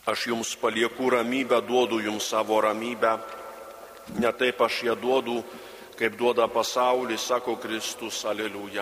Aš jums palieku ramybę, duodu jums savo ramybę, ne taip aš ją duodu, kaip duoda pasaulis, sako Kristus, aleliuja.